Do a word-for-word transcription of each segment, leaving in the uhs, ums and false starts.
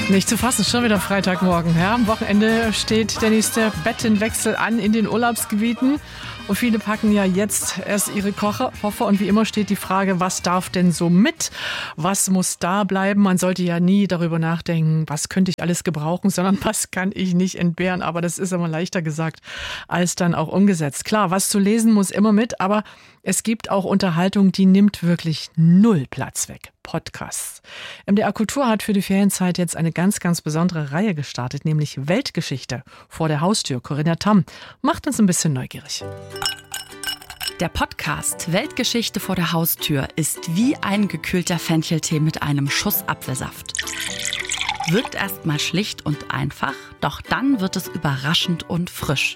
Nicht zu fassen, schon wieder Freitagmorgen. Ja, am Wochenende steht der nächste Bettenwechsel an in den Urlaubsgebieten. Und viele packen ja jetzt erst ihre Koffer. Und wie immer steht die Frage, was darf denn so mit? Was muss da bleiben? Man sollte ja nie darüber nachdenken, was könnte ich alles gebrauchen, sondern was kann ich nicht entbehren. Aber das ist immer leichter gesagt als dann auch umgesetzt. Klar, was zu lesen muss immer mit, aber es gibt auch Unterhaltung, die nimmt wirklich null Platz weg. Podcasts. M D R Kultur hat für die Ferienzeit jetzt eine ganz, ganz besondere Reihe gestartet, nämlich Weltgeschichte vor der Haustür. Corinna Tamm macht uns ein bisschen neugierig. Der Podcast Weltgeschichte vor der Haustür ist wie ein gekühlter Fencheltee mit einem Schuss Apfelsaft. Wirkt erstmal schlicht und einfach, doch dann wird es überraschend und frisch.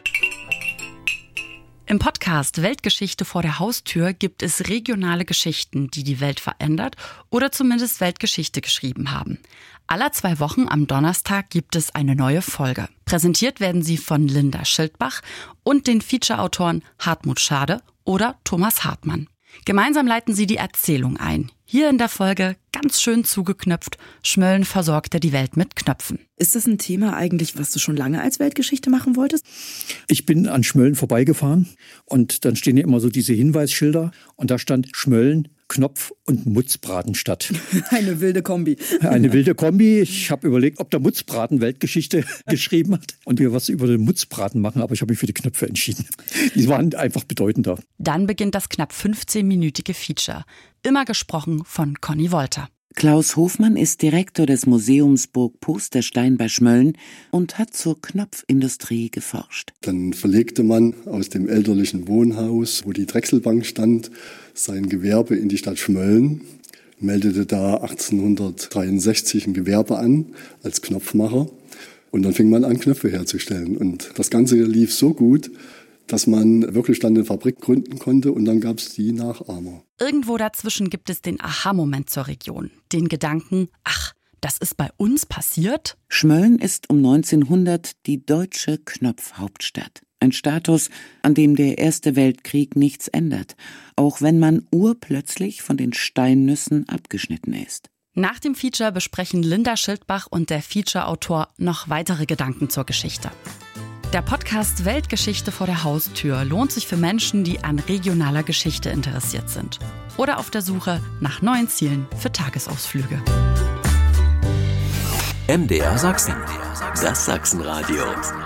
Im Podcast Weltgeschichte vor der Haustür gibt es regionale Geschichten, die die Welt verändert oder zumindest Weltgeschichte geschrieben haben. Alle zwei Wochen am Donnerstag gibt es eine neue Folge. Präsentiert werden sie von Linda Schildbach und den Feature-Autoren Hartmut Schade oder Thomas Hartmann. Gemeinsam leiten sie die Erzählung ein. Hier in der Folge, ganz schön zugeknöpft, Schmölln versorgte die Welt mit Knöpfen. Ist das ein Thema eigentlich, was du schon lange als Weltgeschichte machen wolltest? Ich bin an Schmölln vorbeigefahren und dann stehen ja immer so diese Hinweisschilder und da stand Schmölln, Knopf und Mutzbraten statt. Eine wilde Kombi. Eine wilde Kombi. Ich habe überlegt, ob der Mutzbraten Weltgeschichte geschrieben hat und wir was über den Mutzbraten machen, aber ich habe mich für die Knöpfe entschieden. Die waren einfach bedeutender. Dann beginnt das knapp fünfzehnminütige Feature. Immer gesprochen von Conny Wolter. Klaus Hofmann ist Direktor des Museums Burg Posterstein bei Schmölln und hat zur Knopfindustrie geforscht. Dann verlegte man aus dem elterlichen Wohnhaus, wo die Drechselbank stand, sein Gewerbe in die Stadt Schmölln, meldete da achtzehnhundertdreiundsechzig ein Gewerbe an als Knopfmacher und dann fing man an, Knöpfe herzustellen. Und das Ganze lief so gut, dass man wirklich dann eine Fabrik gründen konnte und dann gab es die Nachahmer. Irgendwo dazwischen gibt es den Aha-Moment zur Region. Den Gedanken, ach, das ist bei uns passiert? Schmölln ist um neunzehnhundert die deutsche Knopfhauptstadt. Ein Status, an dem der Erste Weltkrieg nichts ändert, auch wenn man urplötzlich von den Steinnüssen abgeschnitten ist. Nach dem Feature besprechen Linda Schildbach und der Feature-Autor noch weitere Gedanken zur Geschichte. Der Podcast Weltgeschichte vor der Haustür lohnt sich für Menschen, die an regionaler Geschichte interessiert sind oder auf der Suche nach neuen Zielen für Tagesausflüge. M D R Sachsen, das Sachsenradio.